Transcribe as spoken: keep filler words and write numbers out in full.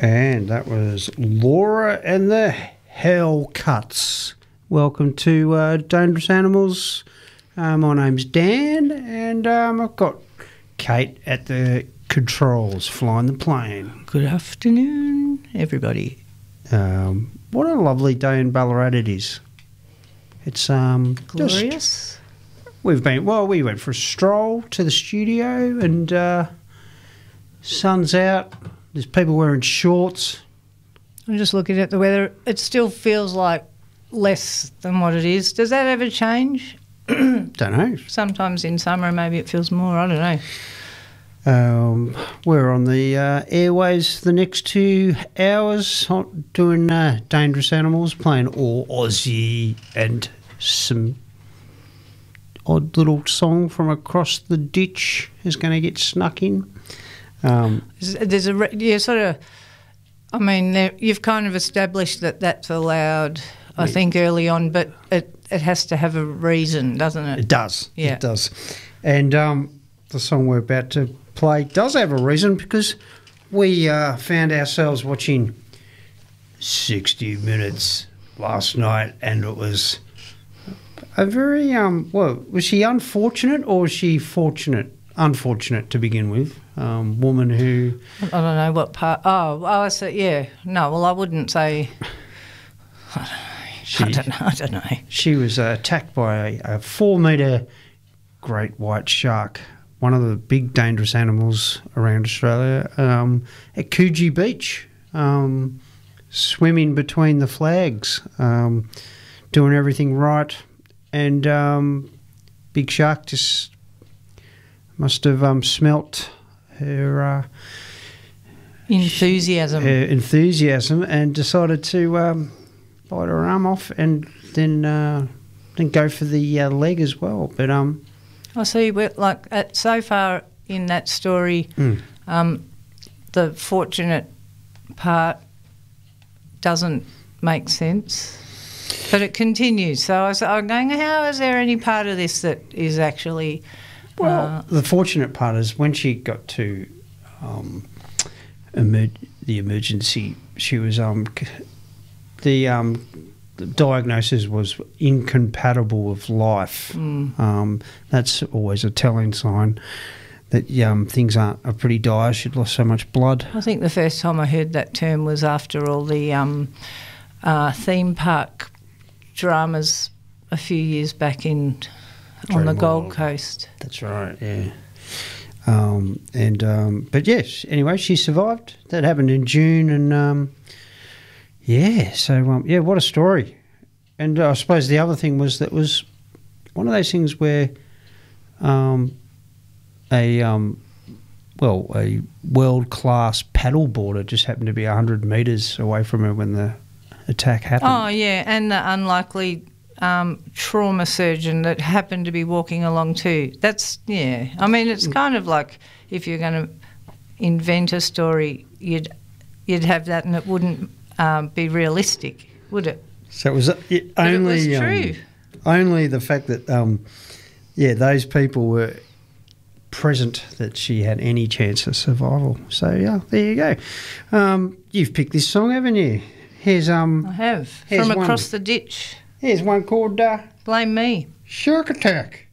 And that was Laura and the Hellcuts. Welcome to uh, Dangerous Animals. Uh, my name's Dan, and um, I've got Kate at the controls flying the plane. Good afternoon, everybody. Um, what a lovely day in Ballarat it is. It's um, Glorious. Just, we've been well. We went for a stroll to the studio, and uh, sun's out. There's people wearing shorts. I'm just looking at the weather. It still feels like less than what it is. Does that ever change? Don't know. Sometimes in summer maybe it feels more. I don't know. Um, we're on the uh, airways the next two hours doing uh, Dangerous Animals, playing all Aussie and some odd little song from across the ditch is going to get snuck in. Um, There's a yeah, sort of. I mean, there, you've kind of established that that's allowed. I think early on, but it it has to have a reason, doesn't it? It does. Yeah, it does. And um, the song we're about to play does have a reason because we uh, found ourselves watching sixty minutes last night, and it was a very um. Well, was she unfortunate or was she fortunate? Unfortunate to begin with. Um, woman who I don't know what part. Oh, oh, I said yeah. No, well, I wouldn't say. I don't know. She, I don't know. I don't know. She was uh, attacked by a, a four-metre great white shark, one of the big dangerous animals around Australia, um, at Coogee Beach, um, swimming between the flags, um, doing everything right, and um, big shark just must have um, smelt her uh, enthusiasm, her enthusiasm, and decided to um, bite her arm off, and then uh, then go for the uh, leg as well. But um, I see. Like at, so far in that story, mm. um, the fortunate part doesn't make sense, but it continues. So I was, I'm going, how is there any part of this that is actually? Well, uh, the fortunate part is when she got to um, emer- the emergency, she was um, c- the, um, the diagnosis was incompatible with life. Mm. Um, that's always a telling sign that um, things aren't are pretty dire. She'd lost so much blood. I think the first time I heard that term was after all the um, uh, theme park dramas a few years back in on the Gold Coast. That's right, yeah. Um, and um, but yes, anyway, she survived. That happened in June, and um, yeah, so um, yeah, what a story. And uh, I suppose the other thing was that was one of those things where um, a um, well, a world class paddleboarder just happened to be a hundred metres away from her when the attack happened. Oh yeah, and the unlikely Um, trauma surgeon that happened to be walking along too. That's, yeah. I mean, it's kind of like if you're going to invent a story, you'd you'd have that and it wouldn't um, be realistic, would it? So it was uh, it But only it was true. Um, only the fact that um, yeah, those people were present that she had any chance of survival. So yeah, there you go. Um, you've picked this song, haven't you? Here's um. I have. Here's From Across one. the Ditch. Here's one called uh, Blame Me. Shark Attack.